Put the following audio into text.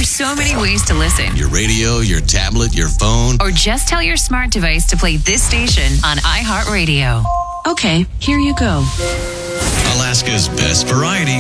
There's so many ways to listen. Your radio, your tablet, your phone. Or just tell your smart device to play this station on iHeartRadio. Okay, here you go. Alaska's best variety.